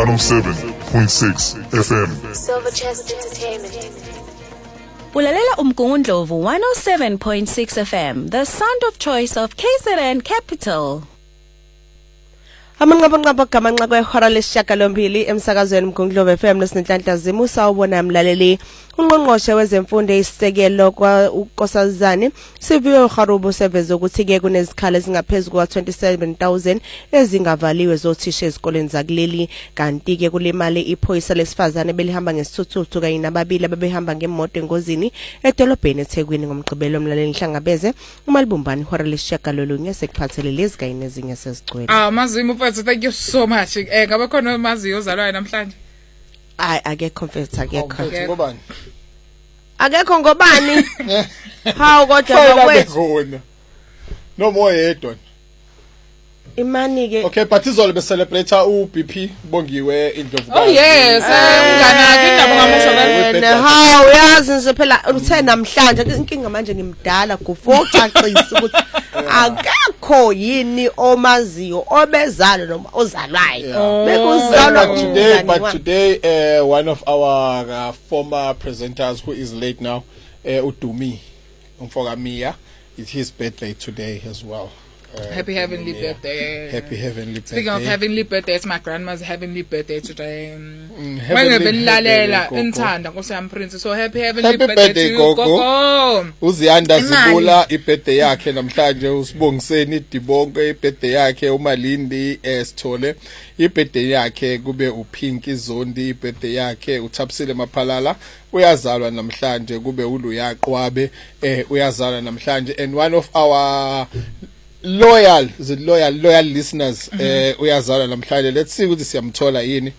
107.6 FM. Silverchest Entertainment. Ulalela umgungundlovu 107.6 FM, the sound of choice of KZN Capital. Amanqaba gamanqa kwehora lesishiyagalombili emsakazweni umgungundlovu FM nosinhlanhla zimusa ubona mlaleli ungqongqoshe wezemfundo isisekelo kwa unkosazana Siviwe Kharubu seveze ukuthi ke kunezikhala ezingaphezulu kwa 27,000 ezingavaliwe zothisha ezikoleni zakuleli kanti ke kulimali iphoyisa lesifazane belihamba ngesithuthu kanye nababili ababehamba ngemoto engozini edolobheni eThekwini ngomgqibelo omlaleli Nhlangabeze umalibumbani ihora lesishiyagalolunye sekuphathele lezi kanye nezinye sezigcwele. Mazimu mfethu, thank you so much. Ngabe khona maziyo ozalwayo namhlanje? Akekho mfethu, akekho. Ngobani? Akekho ngobani? Hawu kodwa bakwethu. No more yedwa. Imani ke. Okay, but izolo be celebrate uBP Bongiwe Indlovu. Oh yes, ngana ke indaba ngamusho hawu yazi nje phela uthe namhlanje inkinga manje ngimdala gufocacisa ukuthi akekho yini omaziyo obezalo noma ozalwayo bekuzalwa but today one of our former presenters who is late now uDumi umfokamia, it's his birthday today as well. Happy heavenly birthday. Happy heavenly birthday. Speaking of heavenly birthday, it's my grandma's heavenly birthday today. Mangebelalela inthanda Nkosi yami Prince. So happy heavenly birthday to you, Gogo. Uziyanda Zibula ibirthday yakhe namhlanje, usibongiseni Dibonke ibirthday yakhe, uMalindi Sithole ibirthday yakhe, kube uPinky Zondi ibirthday yakhe, uThapsile Maphalala uyazalwa namhlanje, kube uLuyaqwabe uyazalwa namhlanje, and one of our loyal listeners uyazalwa namhlanje. Let's see ukuthi siyamthola yini.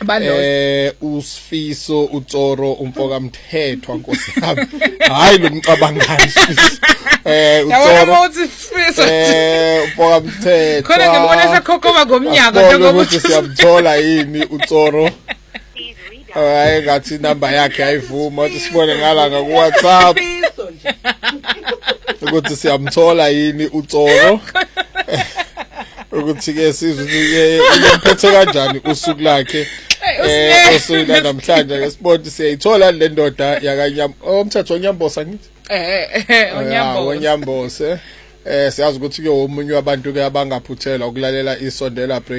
Usifiso uToro umfoka Mthethwa Nkosi yami. Hayi lo mcabangayo. uToro umfoka Mthethwa. Khona ngibonesa khokoma ngomnyaka ukuthi siyamthola yini uToro. Hayi ngathi number yakhe ayivuma ukuthi sibone ngalanga ku WhatsApp. Ukuthi siyamthola yini uToro. Ukuthi ke sizwe imphethe kanjani usuku lakhe osuku namhlanje ke sibona siyayithola le ndoda yakanyam Umthetho onyambosa ngithi onyambosa siyazi ukuthi ke omunye wabantu ke abangaphuthelwa ukulalela isondela break